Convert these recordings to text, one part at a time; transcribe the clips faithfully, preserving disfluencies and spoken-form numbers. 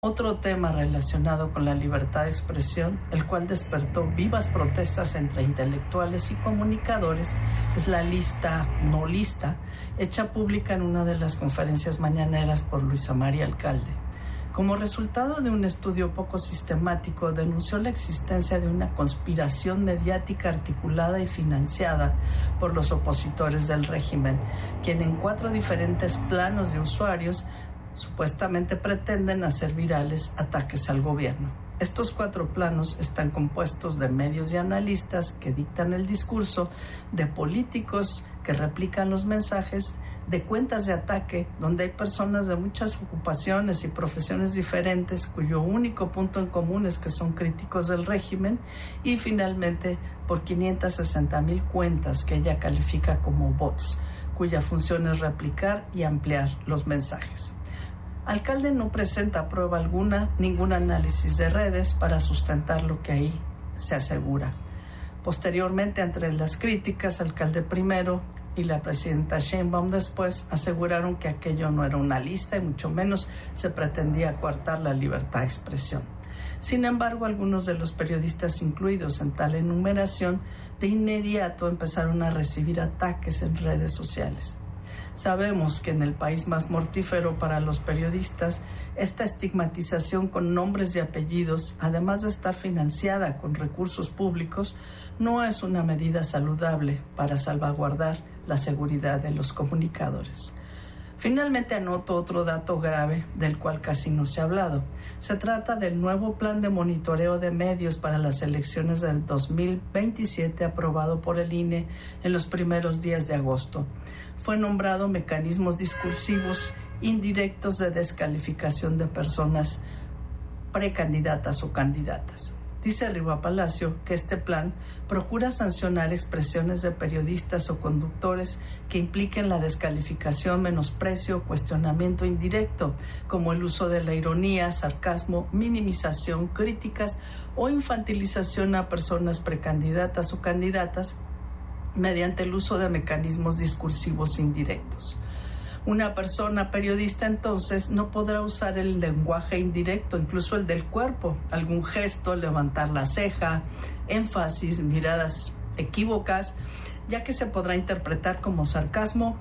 Otro tema relacionado con la libertad de expresión, el cual despertó vivas protestas entre intelectuales y comunicadores, es la lista no lista, hecha pública en una de las conferencias mañaneras por Luisa María Alcalde. Como resultado de un estudio poco sistemático, denunció la existencia de una conspiración mediática articulada y financiada por los opositores del régimen, quien en cuatro diferentes planos de usuarios supuestamente pretenden hacer virales ataques al gobierno. Estos cuatro planos están compuestos de medios y analistas que dictan el discurso, de políticos que replican los mensajes, de cuentas de ataque, donde hay personas de muchas ocupaciones y profesiones diferentes cuyo único punto en común es que son críticos del régimen, y finalmente por quinientas sesenta mil cuentas que ella califica como bots, cuya función es replicar y ampliar los mensajes. Alcalde no presenta prueba alguna, ningún análisis de redes para sustentar lo que ahí se asegura. Posteriormente, entre las críticas, Alcalde primero y la presidenta Sheinbaum después aseguraron que aquello no era una lista y mucho menos se pretendía coartar la libertad de expresión. Sin embargo, algunos de los periodistas incluidos en tal enumeración de inmediato empezaron a recibir ataques en redes sociales. Sabemos que en el país más mortífero para los periodistas, esta estigmatización con nombres y apellidos, además de estar financiada con recursos públicos, no es una medida saludable para salvaguardar la seguridad de los comunicadores. Finalmente anoto otro dato grave del cual casi no se ha hablado. Se trata del nuevo plan de monitoreo de medios para las elecciones del dos mil veintisiete aprobado por el I N E en los primeros días de agosto. Fue nombrado mecanismos discursivos indirectos de descalificación de personas precandidatas o candidatas. Dice Riva Palacio que este plan procura sancionar expresiones de periodistas o conductores que impliquen la descalificación, menosprecio o cuestionamiento indirecto, como el uso de la ironía, sarcasmo, minimización, críticas o infantilización a personas precandidatas o candidatas mediante el uso de mecanismos discursivos indirectos. Una persona periodista entonces no podrá usar el lenguaje indirecto, incluso el del cuerpo, algún gesto, levantar la ceja, énfasis, miradas equívocas, ya que se podrá interpretar como sarcasmo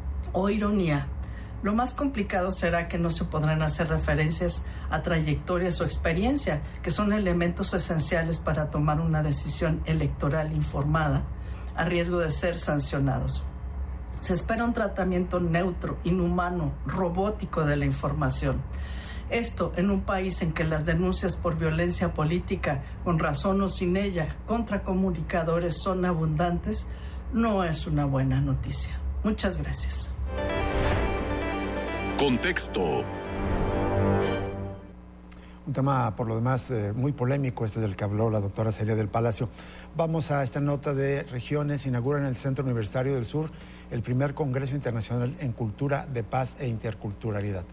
o ironía. Lo más complicado será que no se podrán hacer referencias a trayectorias o experiencia, que son elementos esenciales para tomar una decisión electoral informada, a riesgo de ser sancionados. Se espera un tratamiento neutro, inhumano, robótico de la información. Esto en un país en que las denuncias por violencia política, con razón o sin ella, contra comunicadores son abundantes, no es una buena noticia. Muchas gracias. Contexto. Un tema, por lo demás, eh, muy polémico, este del que habló la doctora Celia del Palacio. Vamos a esta nota de regiones. Inauguran en el Centro Universitario del Sur el primer Congreso Internacional en Cultura de Paz e Interculturalidad.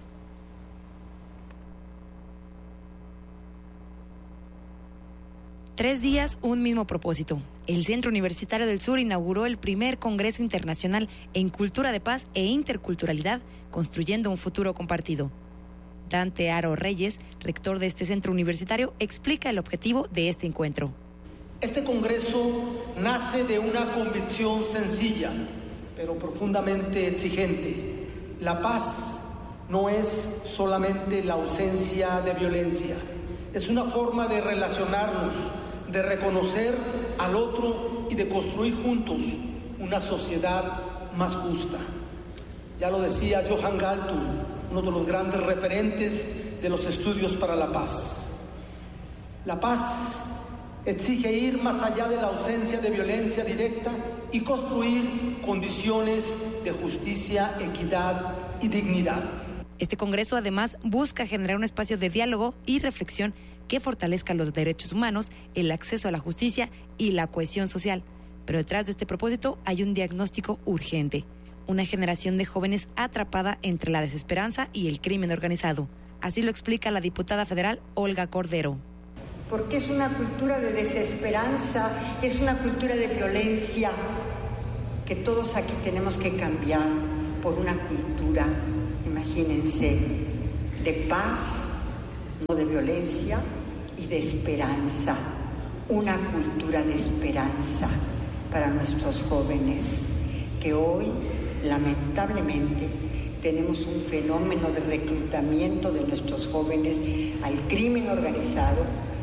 Tres días, un mismo propósito. El Centro Universitario del Sur inauguró el primer Congreso Internacional en Cultura de Paz e Interculturalidad, construyendo un futuro compartido. Dante Aro Reyes, rector de este centro universitario, explica el objetivo de este encuentro. Este congreso nace de una convicción sencilla, pero profundamente exigente. La paz no es solamente la ausencia de violencia, es una forma de relacionarnos, de reconocer al otro y de construir juntos una sociedad más justa. Ya lo decía Johan Galtung, uno de los grandes referentes de los estudios para la paz. La paz exige ir más allá de la ausencia de violencia directa y construir condiciones de justicia, equidad y dignidad. Este congreso además busca generar un espacio de diálogo y reflexión que fortalezca los derechos humanos, el acceso a la justicia y la cohesión social. Pero detrás de este propósito hay un diagnóstico urgente: una generación de jóvenes atrapada entre la desesperanza y el crimen organizado. Así lo explica la diputada federal Olga Cordero. Porque es una cultura de desesperanza, es una cultura de violencia que todos aquí tenemos que cambiar por una cultura, imagínense, de paz, no de violencia y de esperanza, una cultura de esperanza para nuestros jóvenes, que hoy, lamentablemente, tenemos un fenómeno de reclutamiento de nuestros jóvenes al crimen organizado,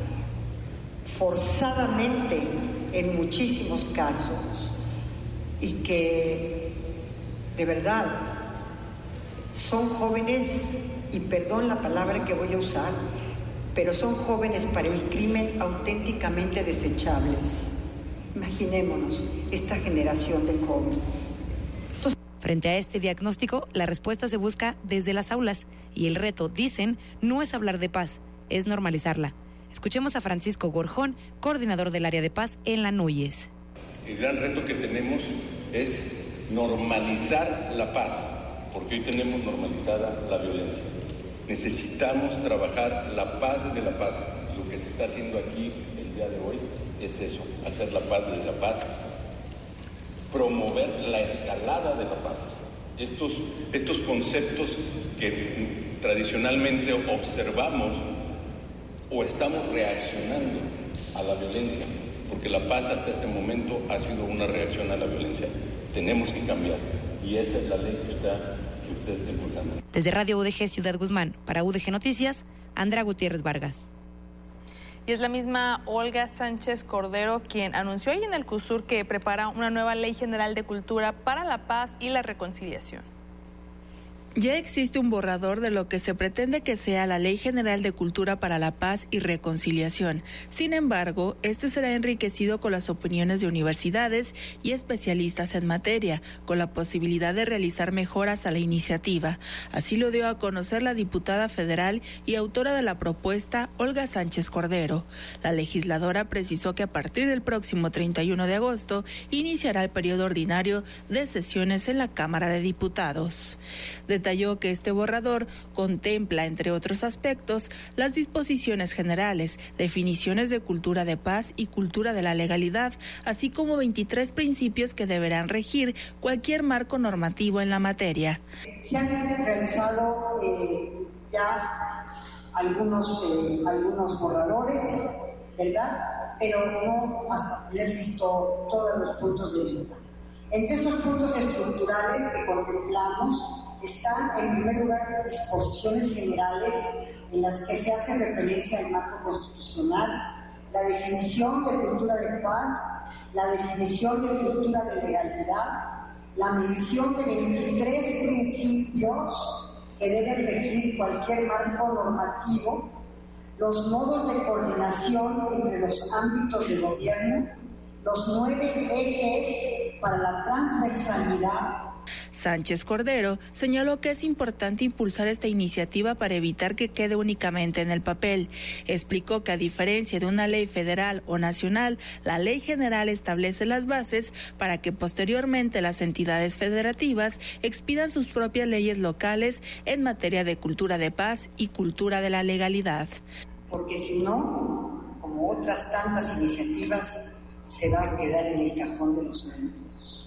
forzadamente en muchísimos casos, y que, de verdad, son jóvenes, y perdón la palabra que voy a usar, pero son jóvenes para el crimen auténticamente desechables. Imaginémonos esta generación de jóvenes. Entonces, frente a este diagnóstico, la respuesta se busca desde las aulas y el reto, dicen, no es hablar de paz, es normalizarla. Escuchemos a Francisco Gorjón, coordinador del área de paz en la NUYES. El gran reto que tenemos es normalizar la paz, porque hoy tenemos normalizada la violencia. Necesitamos trabajar la paz de la paz. Lo que se está haciendo aquí el día de hoy es eso, hacer la paz de la paz, promover la escalada de la paz. Estos, estos conceptos que tradicionalmente observamos o estamos reaccionando a la violencia, porque la paz hasta este momento ha sido una reacción a la violencia. Tenemos que cambiar y esa es la ley que está que usted está impulsando. Desde Radio U D G Ciudad Guzmán, para U D G Noticias, Andrea Gutiérrez Vargas. Y es la misma Olga Sánchez Cordero quien anunció hoy en el CUSUR que prepara una nueva Ley General de Cultura para la Paz y la Reconciliación. Ya existe un borrador de lo que se pretende que sea la Ley General de Cultura para la Paz y Reconciliación. Sin embargo, este será enriquecido con las opiniones de universidades y especialistas en materia, con la posibilidad de realizar mejoras a la iniciativa. Así lo dio a conocer la diputada federal y autora de la propuesta, Olga Sánchez Cordero. La legisladora precisó que a partir del próximo treinta y uno de agosto iniciará el periodo ordinario de sesiones en la Cámara de Diputados. De Detalló que este borrador contempla, entre otros aspectos, las disposiciones generales, definiciones de cultura de paz y cultura de la legalidad, así como veintitrés principios que deberán regir cualquier marco normativo en la materia. Se han realizado eh, ya algunos, eh, algunos borradores, ¿verdad? Pero no hasta tener listo todos los puntos de vista. Entre estos puntos estructurales que contemplamos, están, en primer lugar, disposiciones generales en las que se hace referencia al marco constitucional, la definición de cultura de paz, la definición de cultura de legalidad, la mención de veintitrés principios que deben regir cualquier marco normativo, los modos de coordinación entre los ámbitos de gobierno, los nueve ejes para la transversalidad. Sánchez Cordero señaló que es importante impulsar esta iniciativa para evitar que quede únicamente en el papel. Explicó que a diferencia de una ley federal o nacional, la ley general establece las bases para que posteriormente las entidades federativas expidan sus propias leyes locales en materia de cultura de paz y cultura de la legalidad. Porque si no, como otras tantas iniciativas, se va a quedar en el cajón de los olvidos.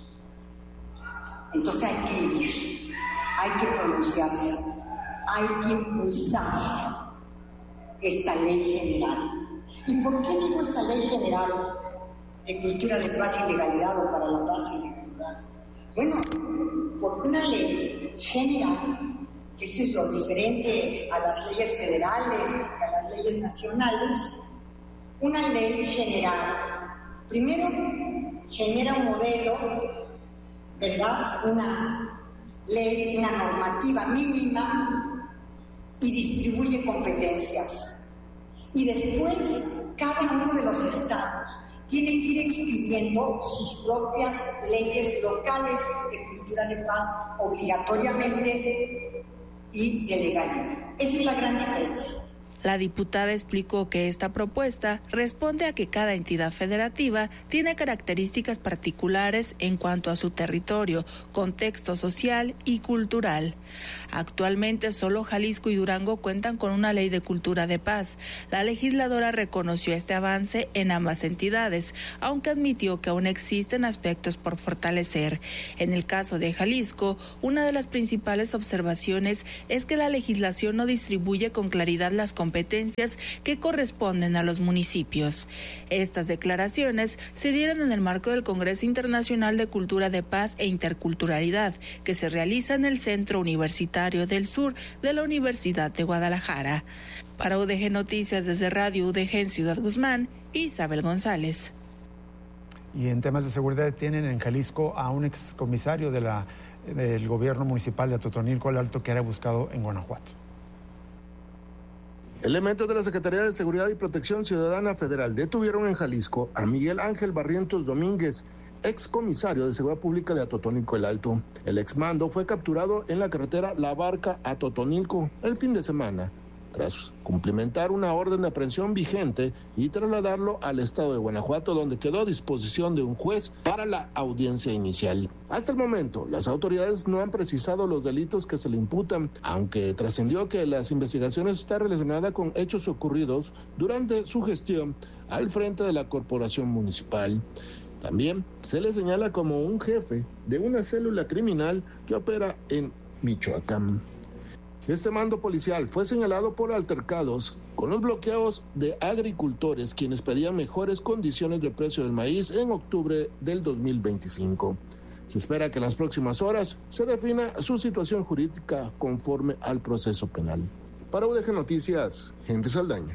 Entonces hay que ir, hay que pronunciarse, hay que impulsar esta ley general. ¿Y por qué digo esta ley general de cultura de paz y legalidad o para la paz y legalidad? Bueno, porque una ley general, que eso es lo diferente a las leyes federales, a las leyes nacionales, una ley general, primero genera un modelo, ¿verdad? Una ley, una normativa mínima y distribuye competencias. Y después, cada uno de los estados tiene que ir expidiendo sus propias leyes locales de cultura de paz obligatoriamente y de legalidad. Esa es la gran diferencia. La diputada explicó que esta propuesta responde a que cada entidad federativa tiene características particulares en cuanto a su territorio, contexto social y cultural. Actualmente solo Jalisco y Durango cuentan con una ley de cultura de paz. La legisladora reconoció este avance en ambas entidades, aunque admitió que aún existen aspectos por fortalecer. En el caso de Jalisco, una de las principales observaciones es que la legislación no distribuye con claridad las competencias competencias que corresponden a los municipios. Estas declaraciones se dieron en el marco del Congreso Internacional de Cultura de Paz e Interculturalidad, que se realiza en el Centro Universitario del Sur de la Universidad de Guadalajara. Para U D G Noticias desde Radio U D G en Ciudad Guzmán, Isabel González. Y en temas de seguridad detienen en Jalisco a un excomisario de la, del gobierno municipal de Atotonilco el Alto que era buscado en Guanajuato. Elementos de la Secretaría de Seguridad y Protección Ciudadana Federal detuvieron en Jalisco a Miguel Ángel Barrientos Domínguez, excomisario de Seguridad Pública de Atotonilco el Alto. El exmando fue capturado en la carretera La Barca a Atotonilco el fin de semana, tras cumplimentar una orden de aprehensión vigente y trasladarlo al estado de Guanajuato, donde quedó a disposición de un juez para la audiencia inicial. Hasta el momento, las autoridades no han precisado los delitos que se le imputan, aunque trascendió que las investigaciones están relacionadas con hechos ocurridos durante su gestión al frente de la corporación municipal. También se le señala como un jefe de una célula criminal que opera en Michoacán. Este mando policial fue señalado por altercados con los bloqueos de agricultores, quienes pedían mejores condiciones de precio del maíz en octubre del dos mil veinticinco. Se espera que en las próximas horas se defina su situación jurídica conforme al proceso penal. Para U D G Noticias, Henry Saldaña.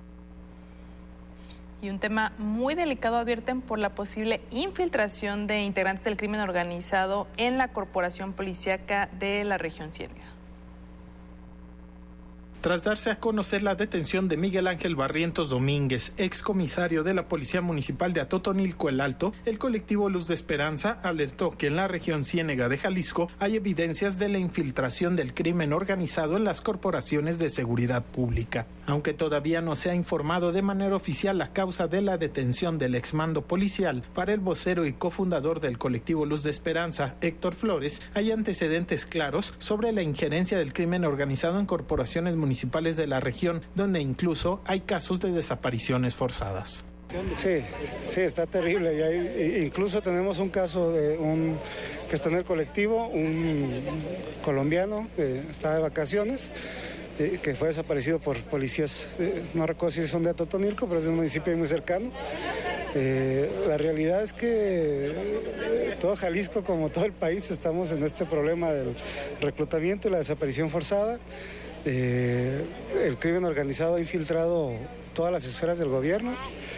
Y un tema muy delicado, advierten por la posible infiltración de integrantes del crimen organizado en la corporación policíaca de la región Ciénega. Tras darse a conocer la detención de Miguel Ángel Barrientos Domínguez, excomisario de la Policía Municipal de Atotonilco el Alto, el colectivo Luz de Esperanza alertó que en la región Ciénega de Jalisco hay evidencias de la infiltración del crimen organizado en las corporaciones de seguridad pública. Aunque todavía no se ha informado de manera oficial la causa de la detención del exmando policial, para el vocero y cofundador del colectivo Luz de Esperanza, Héctor Flores, hay antecedentes claros sobre la injerencia del crimen organizado en corporaciones municipales municipales de la región, donde incluso hay casos de desapariciones forzadas. Sí, sí, está terrible. Y hay, incluso tenemos un caso de un que está en el colectivo, un colombiano que está de vacaciones, eh, que fue desaparecido por policías, eh, no recuerdo si son de Atotonilco, pero es de un municipio muy cercano. Eh, la realidad es que eh, todo Jalisco, como todo el país, estamos en este problema del reclutamiento y la desaparición forzada. Eh, el crimen organizado ha infiltrado todas las esferas del gobierno,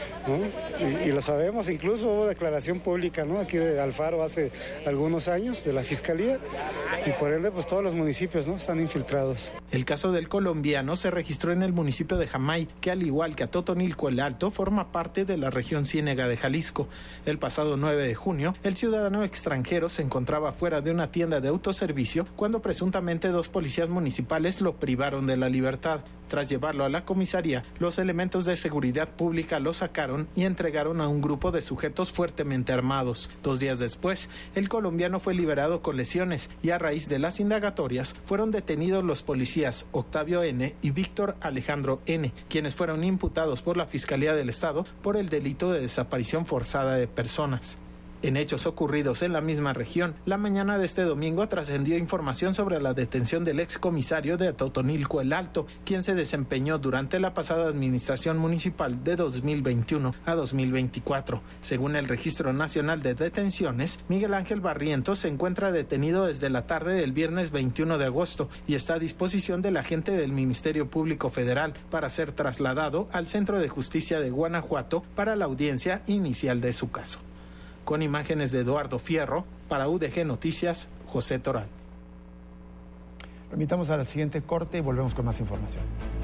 ¿no? Y, y lo sabemos, incluso hubo declaración pública, ¿no? Aquí de Alfaro hace algunos años, de la Fiscalía, y por ende pues todos los municipios, ¿no?, están infiltrados. El caso del colombiano se registró en el municipio de Jamay, que al igual que Atotonilco el Alto, forma parte de la región Ciénega de Jalisco. El pasado nueve de junio, el ciudadano extranjero se encontraba fuera de una tienda de autoservicio cuando presuntamente dos policías municipales lo privaron de la libertad. Tras llevarlo a la comisaría, los elementos de seguridad pública lo sacaron y entregaron a un grupo de sujetos fuertemente armados. Dos días después, el colombiano fue liberado con lesiones y a raíz de las indagatorias fueron detenidos los policías Octavio N. y Víctor Alejandro N., quienes fueron imputados por la Fiscalía del Estado por el delito de desaparición forzada de personas. En hechos ocurridos en la misma región, la mañana de este domingo trascendió información sobre la detención del excomisario de Atotonilco el Alto, quien se desempeñó durante la pasada administración municipal de dos mil veintiuno a dos mil veinticuatro. Según el Registro Nacional de Detenciones, Miguel Ángel Barrientos se encuentra detenido desde la tarde del viernes veintiuno de agosto y está a disposición del agente del Ministerio Público Federal para ser trasladado al Centro de Justicia de Guanajuato para la audiencia inicial de su caso. Con imágenes de Eduardo Fierro, para U D G Noticias, José Toral. Permitamos a la siguiente corte y volvemos con más información.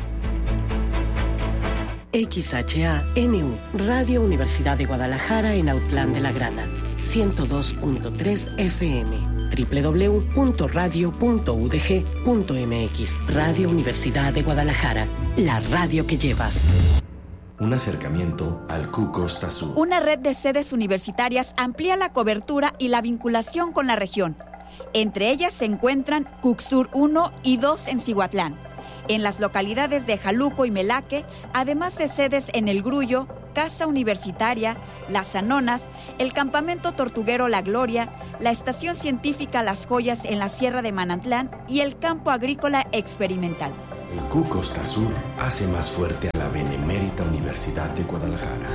X H A N U, Radio Universidad de Guadalajara en Autlán de la Grana, ciento dos punto tres F M, doble u doble u doble u punto radio punto u d g punto m x. Radio Universidad de Guadalajara, la radio que llevas. Un acercamiento al Q Costa Sur. Una red de sedes universitarias amplía la cobertura y la vinculación con la región. Entre ellas se encuentran Cucsur uno y dos en Cihuatlán, en las localidades de Jaluco y Melaque, además de sedes en El Grullo, Casa Universitaria, Las Anonas, el Campamento Tortuguero La Gloria, la Estación Científica Las Joyas en la Sierra de Manantlán y el Campo Agrícola Experimental. El Q Costa Sur hace más fuerte a la Benemérita Universidad de Guadalajara.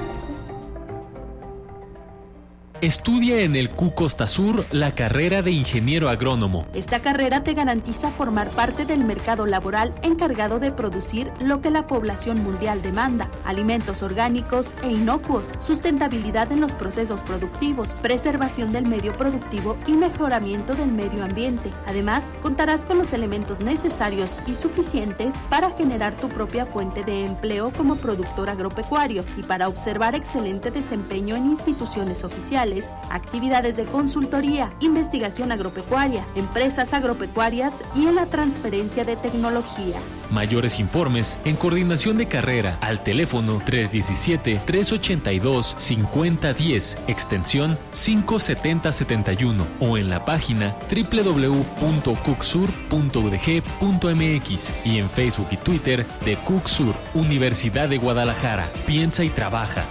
Estudia en el Q Costa Sur la carrera de ingeniero agrónomo. Esta carrera te garantiza formar parte del mercado laboral encargado de producir lo que la población mundial demanda: alimentos orgánicos e inocuos, sustentabilidad en los procesos productivos, preservación del medio productivo y mejoramiento del medio ambiente. Además, contarás con los elementos necesarios y suficientes para generar tu propia fuente de empleo como productor agropecuario y para observar excelente desempeño en instituciones oficiales, actividades de consultoría, investigación agropecuaria, empresas agropecuarias y en la transferencia de tecnología. Mayores informes en coordinación de carrera al teléfono tres uno siete, tres ocho dos, cinco cero uno cero, extensión cinco siete cero siete uno o en la página doble u doble u doble u punto cucsur punto u d g punto m x y en Facebook y Twitter de Cucsur, Universidad de Guadalajara. Piensa y trabaja.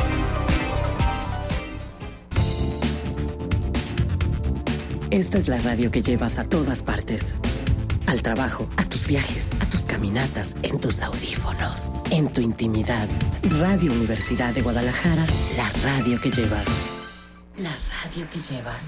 Esta es la radio que llevas a todas partes. Al trabajo, a tus viajes, a tus caminatas, en tus audífonos, en tu intimidad. Radio Universidad de Guadalajara, la radio que llevas. La radio que llevas.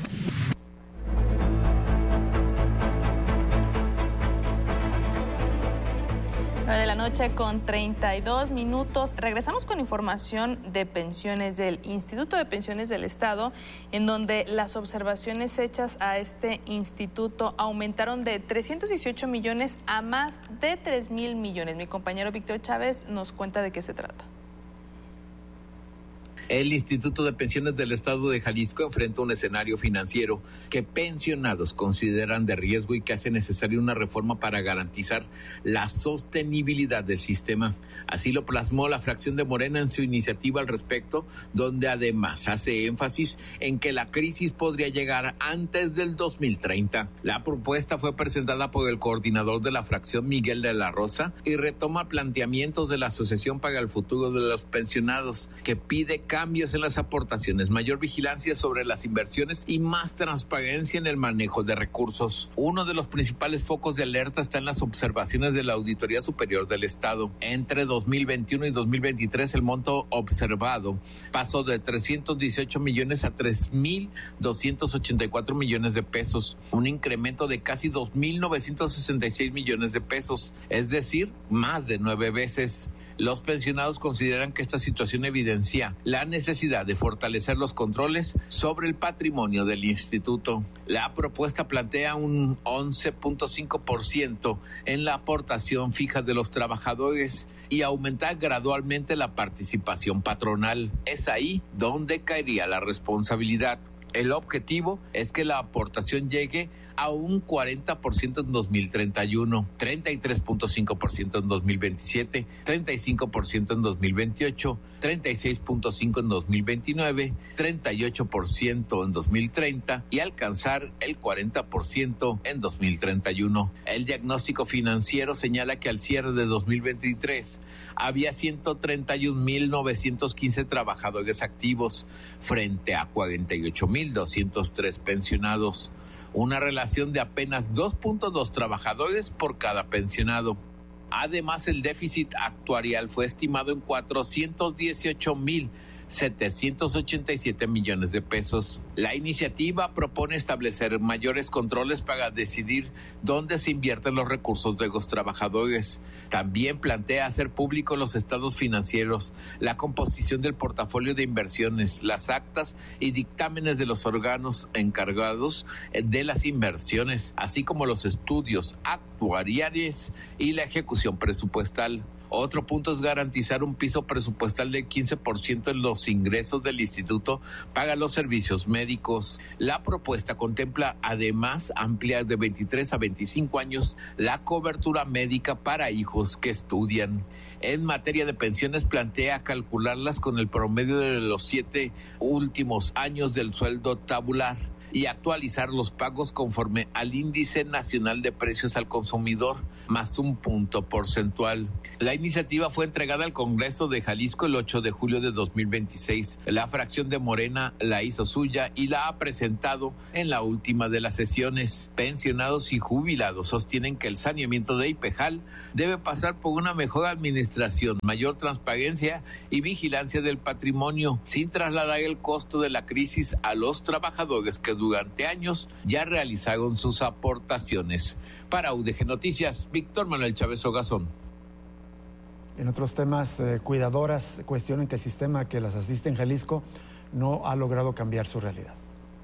nueve de la noche con treinta y dos minutos. Regresamos con información de pensiones del Instituto de Pensiones del Estado, en donde las observaciones hechas a este instituto aumentaron de trescientos dieciocho millones a más de tres mil millones. Mi compañero Víctor Chávez nos cuenta de qué se trata. El Instituto de Pensiones del Estado de Jalisco enfrenta un escenario financiero que pensionados consideran de riesgo y que hace necesaria una reforma para garantizar la sostenibilidad del sistema. Así lo plasmó la fracción de Morena en su iniciativa al respecto, donde además hace énfasis en que la crisis podría llegar antes del dos mil treinta. La propuesta fue presentada por el coordinador de la fracción, Miguel de la Rosa, y retoma planteamientos de la Asociación para el Futuro de los Pensionados, que pide cambios en las aportaciones, mayor vigilancia sobre las inversiones y más transparencia en el manejo de recursos. Uno de los principales focos de alerta está en las observaciones de la Auditoría Superior del Estado. Entre dos mil veintiuno y dos mil veintitrés, el monto observado pasó de trescientos dieciocho millones a tres mil doscientos ochenta y cuatro millones de pesos, un incremento de casi dos mil novecientos sesenta y seis millones de pesos, es decir, más de nueve veces. Los pensionados consideran que esta situación evidencia la necesidad de fortalecer los controles sobre el patrimonio del instituto. La propuesta plantea un once punto cinco por ciento en la aportación fija de los trabajadores y aumentar gradualmente la participación patronal. Es ahí donde caería la responsabilidad. El objetivo es que la aportación llegue a un cuarenta por ciento en dos mil treinta y uno, treinta y tres punto cinco por ciento en dos mil veintisiete, treinta y cinco por ciento en dos mil veintiocho, treinta y seis punto cinco por ciento en dos mil veintinueve, treinta y ocho por ciento en dos mil treinta y alcanzar el cuarenta por ciento en dos mil treinta y uno. El diagnóstico financiero señala que al cierre de dos mil veintitrés había ciento treinta y un mil novecientos quince trabajadores activos frente a cuarenta y ocho mil doscientos tres pensionados, una relación de apenas dos punto dos trabajadores por cada pensionado. Además, el déficit actuarial fue estimado en cuatrocientos dieciocho mil setecientos ochenta y siete millones de pesos. La iniciativa propone establecer mayores controles para decidir dónde se invierten los recursos de los trabajadores. También plantea hacer públicos los estados financieros, la composición del portafolio de inversiones, las actas y dictámenes de los órganos encargados de las inversiones, así como los estudios actuariales y la ejecución presupuestal. Otro punto es garantizar un piso presupuestal del quince por ciento en los ingresos del instituto para los servicios médicos. La propuesta contempla además ampliar de veintitrés a veinticinco años la cobertura médica para hijos que estudian. En materia de pensiones, plantea calcularlas con el promedio de los siete últimos años del sueldo tabular y actualizar los pagos conforme al Índice Nacional de Precios al Consumidor, más un punto porcentual. La iniciativa fue entregada al Congreso de Jalisco el ocho de julio de dos mil veintiséis. La fracción de Morena la hizo suya y la ha presentado en la última de las sesiones. Pensionados y jubilados sostienen que el saneamiento de IPEJAL debe pasar por una mejor administración, mayor transparencia y vigilancia del patrimonio, sin trasladar el costo de la crisis a los trabajadores que durante años ya realizaron sus aportaciones. Para U D G Noticias, Víctor Manuel Chávez Ogazón. En otros temas, eh, cuidadoras cuestionan que el sistema que las asiste en Jalisco no ha logrado cambiar su realidad.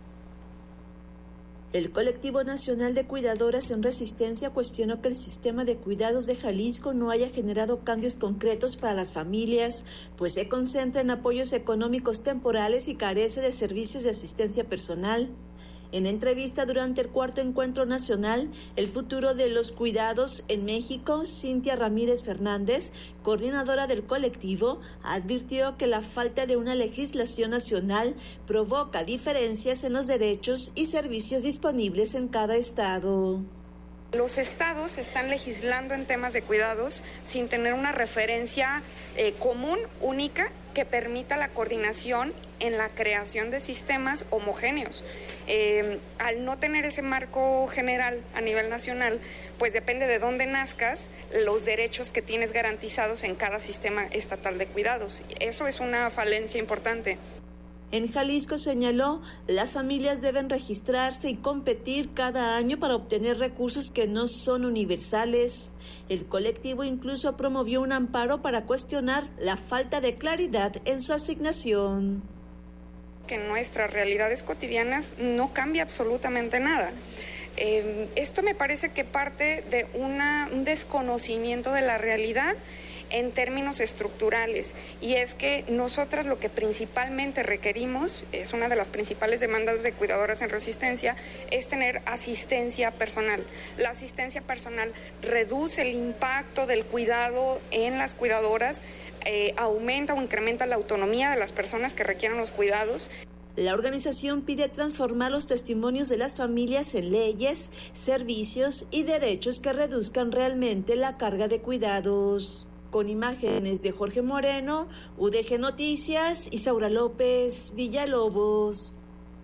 El Colectivo Nacional de Cuidadoras en Resistencia cuestionó que el sistema de cuidados de Jalisco no haya generado cambios concretos para las familias, pues se concentra en apoyos económicos temporales y carece de servicios de asistencia personal. En entrevista durante el cuarto encuentro nacional, El futuro de los cuidados en México, Cintia Ramírez Fernández, coordinadora del colectivo, advirtió que la falta de una legislación nacional provoca diferencias en los derechos y servicios disponibles en cada estado. Los estados están legislando en temas de cuidados sin tener una referencia eh, común, única, que permita la coordinación en la creación de sistemas homogéneos. Eh, al no tener ese marco general a nivel nacional, pues depende de dónde nazcas, los derechos que tienes garantizados en cada sistema estatal de cuidados. Eso es una falencia importante. En Jalisco, señaló, las familias deben registrarse y competir cada año para obtener recursos que no son universales. El colectivo incluso promovió un amparo para cuestionar la falta de claridad en su asignación. Que en nuestras realidades cotidianas no cambia absolutamente nada. Eh, esto me parece que parte de una, un desconocimiento de la realidad en términos estructurales, y es que nosotras lo que principalmente requerimos, es una de las principales demandas de cuidadoras en resistencia, es tener asistencia personal. La asistencia personal reduce el impacto del cuidado en las cuidadoras, eh, aumenta o incrementa la autonomía de las personas que requieren los cuidados. La organización pide transformar los testimonios de las familias en leyes, servicios y derechos que reduzcan realmente la carga de cuidados. Con imágenes de Jorge Moreno, U D G Noticias, Isaura López, Villalobos.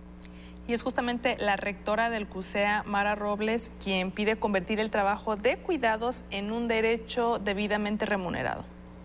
Y es justamente la rectora del CUSEA, Mara Robles, quien pide convertir el trabajo de cuidados en un derecho debidamente remunerado.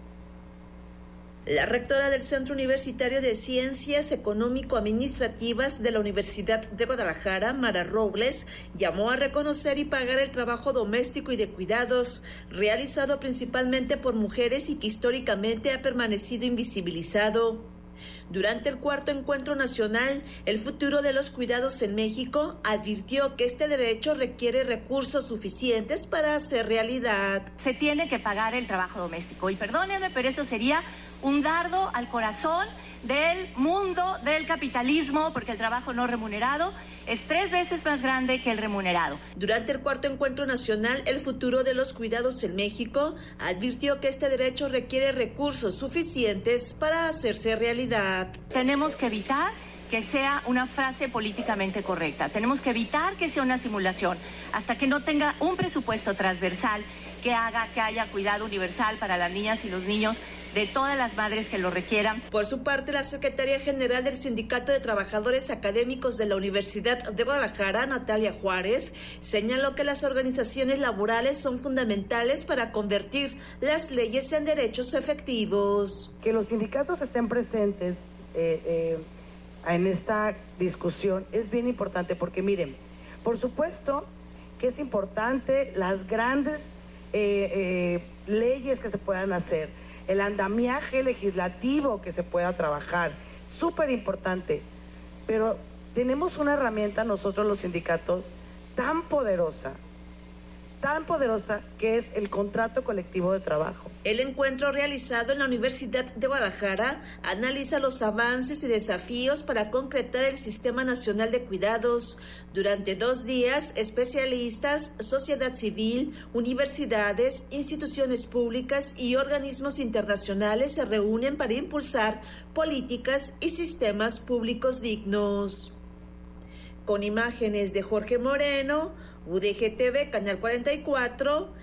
La rectora del Centro Universitario de Ciencias Económico-Administrativas de la Universidad de Guadalajara, Mara Robles, llamó a reconocer y pagar el trabajo doméstico y de cuidados, realizado principalmente por mujeres y que históricamente ha permanecido invisibilizado. Durante el cuarto encuentro nacional, El futuro de los cuidados en México, advirtió que este derecho requiere recursos suficientes para hacer realidad. Se tiene que pagar el trabajo doméstico y perdónenme, pero esto sería un dardo al corazón del mundo del capitalismo, porque el trabajo no remunerado es tres veces más grande que el remunerado. Durante el cuarto encuentro nacional, El futuro de los cuidados en México, advirtió que este derecho requiere recursos suficientes para hacerse realidad. Tenemos que evitar que sea una frase políticamente correcta. Tenemos que evitar que sea una simulación. Hasta que no tenga un presupuesto transversal que haga que haya cuidado universal para las niñas y los niños de todas las madres que lo requieran. Por su parte, la secretaria general del Sindicato de Trabajadores Académicos de la Universidad de Guadalajara, Natalia Juárez, señaló que las organizaciones laborales son fundamentales para convertir las leyes en derechos efectivos. Que los sindicatos estén presentes eh, eh, en esta discusión es bien importante porque, miren, por supuesto que es importante las grandes eh, eh, leyes que se puedan hacer, el andamiaje legislativo que se pueda trabajar, súper importante, pero tenemos una herramienta nosotros los sindicatos tan poderosa, tan poderosa que es el contrato colectivo de trabajo. El encuentro realizado en la Universidad de Guadalajara analiza los avances y desafíos para concretar el Sistema Nacional de Cuidados. Durante dos días, especialistas, sociedad civil, universidades, instituciones públicas y organismos internacionales se reúnen para impulsar políticas y sistemas públicos dignos. Con imágenes de Jorge Moreno, U D G T V, Canal cuarenta y cuatro,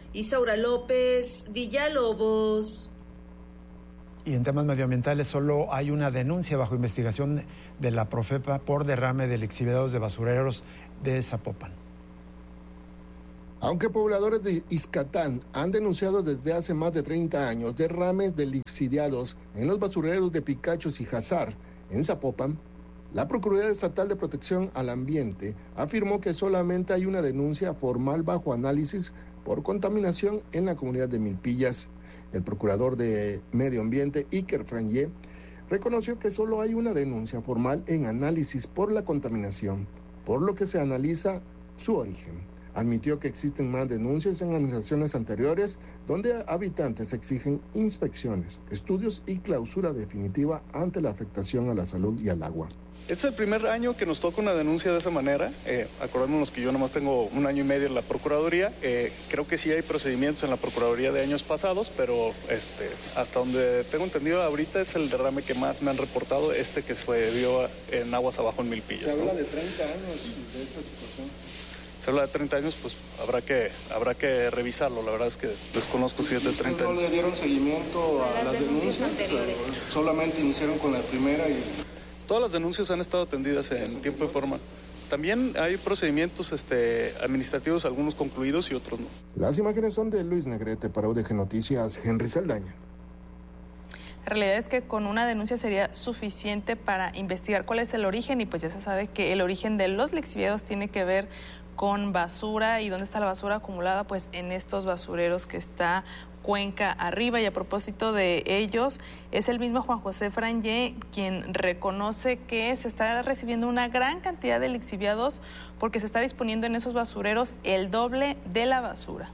Isaura López, Villalobos. Y en temas medioambientales solo hay una denuncia bajo investigación de la Profepa por derrame de lixiviados de basureros de Zapopan. Aunque pobladores de Ixcatán han denunciado desde hace más de treinta años derrames de lixiviados en los basureros de Picachos y Jazar, en Zapopan, la Procuraduría Estatal de Protección al Ambiente afirmó que solamente hay una denuncia formal bajo análisis por contaminación en la comunidad de Milpillas. El procurador de Medio Ambiente, Iker Franje, reconoció que solo hay una denuncia formal en análisis por la contaminación, por lo que se analiza su origen. Admitió que existen más denuncias en administraciones anteriores donde habitantes exigen inspecciones, estudios y clausura definitiva ante la afectación a la salud y al agua. Es el primer año que nos toca una denuncia de esa manera. Eh, acordémonos que yo nomás tengo un año y medio en la Procuraduría. Eh, creo que sí hay procedimientos en la Procuraduría de años pasados, pero este, hasta donde tengo entendido ahorita es el derrame que más me han reportado, este que se dio en aguas abajo en Milpillas. Se habla ¿no? de treinta años de esta situación. Se habla de treinta años, pues habrá que habrá que revisarlo. La verdad es que desconozco si es de treinta años. ¿No le dieron seguimiento a las denuncias? ¿Solamente iniciaron con la primera? y Todas las denuncias han estado atendidas en tiempo y forma. También hay procedimientos este, administrativos, algunos concluidos y otros no. Las imágenes son de Luis Negrete para U D G Noticias, Henry Saldaña. La realidad es que con una denuncia sería suficiente para investigar cuál es el origen y pues ya se sabe que el origen de los lixiviados tiene que ver con basura. ¿Y dónde está la basura acumulada? Pues en estos basureros que está Cuenca arriba. Y a propósito de ellos, es el mismo Juan José Franje quien reconoce que se está recibiendo una gran cantidad de lixiviados porque se está disponiendo en esos basureros el doble de la basura.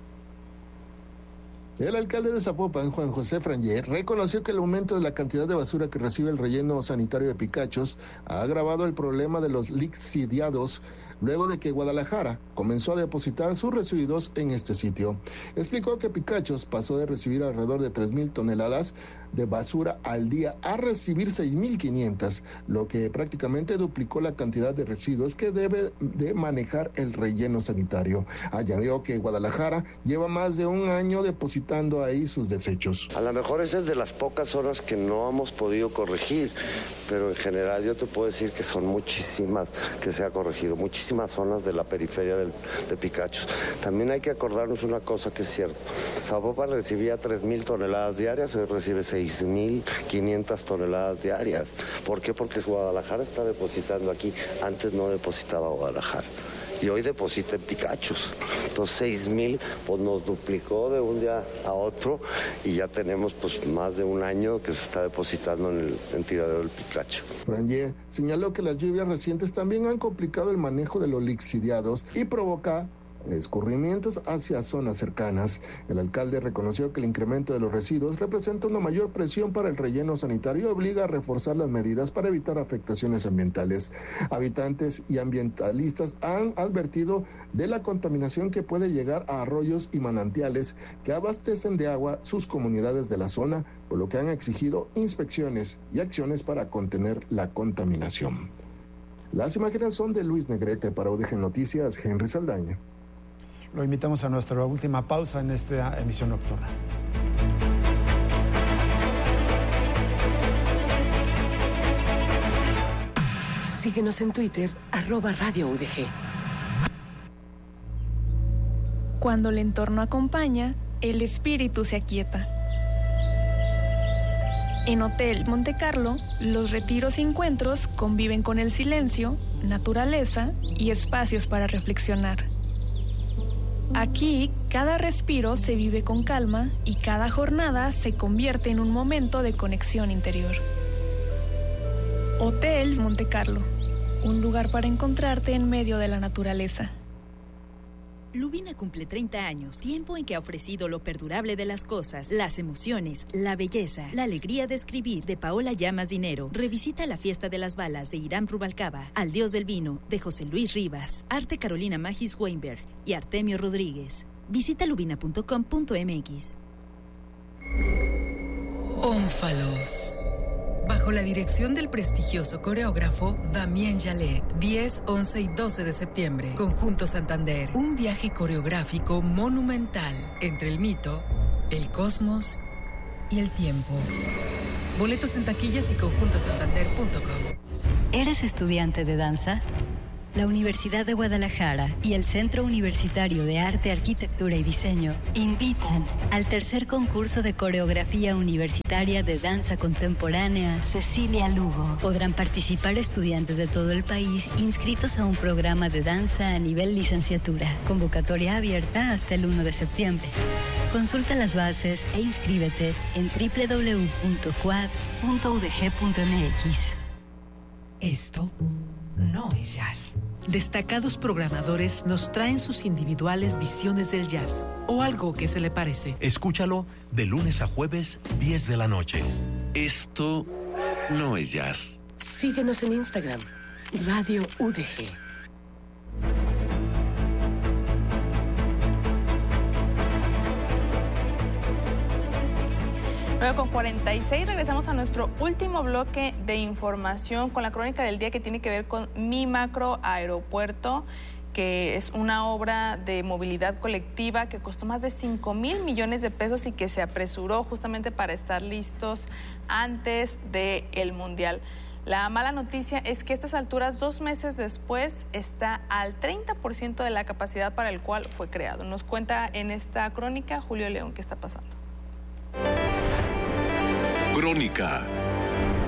El alcalde de Zapopan, Juan José Franje, reconoció que el aumento de la cantidad de basura que recibe el relleno sanitario de Picachos ha agravado el problema de los lixiviados luego de que Guadalajara comenzó a depositar sus residuos en este sitio. Explicó que Picachos pasó de recibir alrededor de tres mil toneladas de basura al día a recibir seis mil quinientas, lo que prácticamente duplicó la cantidad de residuos que debe de manejar el relleno sanitario. Añadió que Guadalajara lleva más de un año depositando ahí sus desechos. A lo mejor esa es de las pocas zonas que no hemos podido corregir, pero en general yo te puedo decir que son muchísimas que se ha corregido, muchísimas zonas de la periferia del, de Picachos. También hay que acordarnos una cosa que es cierta. Zapopan recibía tres mil toneladas diarias, hoy recibe seis mil quinientas toneladas diarias. ¿Por qué? Porque Guadalajara está depositando aquí. Antes no depositaba Guadalajara. Y hoy deposita en Picachos. Entonces seis mil pues nos duplicó de un día a otro y ya tenemos pues más de un año que se está depositando en el en tiradero del Picacho. Franje señaló que las lluvias recientes también han complicado el manejo de los lixiviados y provoca escurrimientos hacia zonas cercanas. El alcalde reconoció que el incremento de los residuos representa una mayor presión para el relleno sanitario y obliga a reforzar las medidas para evitar afectaciones ambientales. Habitantes y ambientalistas han advertido de la contaminación que puede llegar a arroyos y manantiales que abastecen de agua sus comunidades de la zona, por lo que han exigido inspecciones y acciones para contener la contaminación. Las imágenes son de Luis Negrete para U D G Noticias, Henry Saldaña. Lo invitamos a nuestra última pausa en esta emisión nocturna. Síguenos en Twitter, arroba Radio U D G. Cuando el entorno acompaña, el espíritu se aquieta. En Hotel Monte Carlo, los retiros y encuentros conviven con el silencio, naturaleza y espacios para reflexionar. Aquí, cada respiro se vive con calma y cada jornada se convierte en un momento de conexión interior. Hotel Monte Carlo, un lugar para encontrarte en medio de la naturaleza. Lubina cumple treinta años, tiempo en que ha ofrecido lo perdurable de las cosas, las emociones, la belleza, la alegría de escribir de Paola Llamas Dinero. Revisita la fiesta de las balas de Irán Rubalcaba, Al Dios del Vino de José Luis Rivas, Arte Carolina Magis Weinberg y Artemio Rodríguez. Visita lubina punto com punto m x. Ónfalos. Bajo bajo la dirección del prestigioso coreógrafo Damien Jallet. diez, once y doce de septiembre. Conjunto Santander. Un viaje coreográfico monumental entre el mito, el cosmos y el tiempo. Boletos en taquillas y conjunto santander punto com. ¿Eres estudiante de danza? La Universidad de Guadalajara y el Centro Universitario de Arte, Arquitectura y Diseño invitan al tercer concurso de coreografía universitaria de danza contemporánea Cecilia Lugo. Podrán participar estudiantes de todo el país inscritos a un programa de danza a nivel licenciatura. Convocatoria abierta hasta el uno de septiembre. Consulta las bases e inscríbete en doble u doble u doble u punto cuad punto u d g punto m x. Esto no es jazz. Destacados programadores nos traen sus individuales visiones del jazz, o algo que se le parece. Escúchalo de lunes a jueves, diez de la noche. Esto no es jazz. Síguenos en Instagram, Radio U D G. nueve con cuarenta y seis, regresamos a nuestro último bloque de información con la crónica del día que tiene que ver con Mi Macro Aeropuerto, que es una obra de movilidad colectiva que costó más de cinco mil millones de pesos y que se apresuró justamente para estar listos antes del Mundial. La mala noticia es que a estas alturas, dos meses después, está al treinta por ciento de la capacidad para el cual fue creado. Nos cuenta en esta crónica Julio León qué está pasando. Crónica